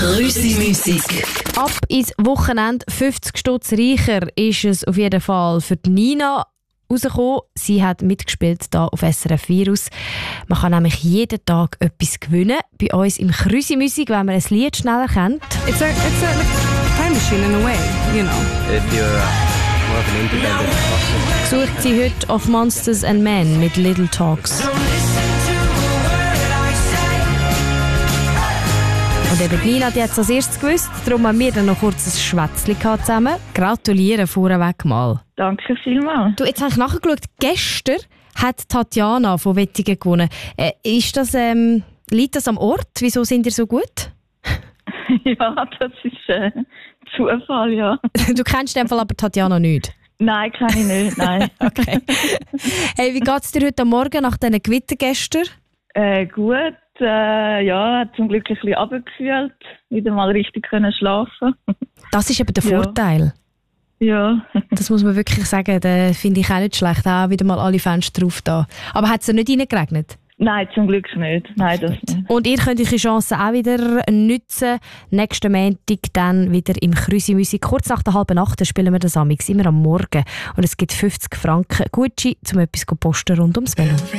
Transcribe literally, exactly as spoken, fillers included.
Krüsi-Musik. Ab ins Wochenende fünfzig Stutz reicher ist es auf jeden Fall für die Nina rausgekommen. Sie hat mitgespielt hier auf S R F Virus. Man kann nämlich jeden Tag etwas gewinnen. Bei uns im Krüsi-Musik, wenn man ein Lied schneller kennt. It's a, it's a like, time machine in a way, you know. If you're uh, more of an independent person. Sucht sie heute auf Monsters and Men mit Little Talks. Und eben Nina, die hat es als erstes gewusst, darum haben wir dann noch kurz ein Schwätzchen zusammen. Gratulieren vorweg mal. Danke vielmals. Du, jetzt habe ich nachgeschaut, gestern hat Tatjana von Wettingen gewonnen. Äh, ist das, ähm, liegt das am Ort? Wieso sind ihr so gut? Ja, das ist äh, Zufall, ja. Du kennst in dem Fall aber Tatjana nicht? Nein, kenne ich nicht, nein. Okay. Hey, wie geht es dir heute Morgen nach diesen Gewitter gestern? Äh, gut, äh, ja, hat zum Glück ein bisschen runtergefühlt, wieder mal richtig können schlafen. Das ist eben der Ja. Vorteil. Ja. Das muss man wirklich sagen, das finde ich auch nicht schlecht. Auch wieder mal alle Fenster drauf da. Aber hat es nicht reingeregnet? Nein, zum Glück nicht. Nein, das nicht. Und ihr könnt eure Chancen auch wieder nutzen. Nächsten Montag dann wieder im Krüsi-Musik. Kurz nach der halben Nacht spielen wir das amix, immer am Morgen. Und es gibt fünfzig Franken Gucci, um etwas zu posten rund ums Velo.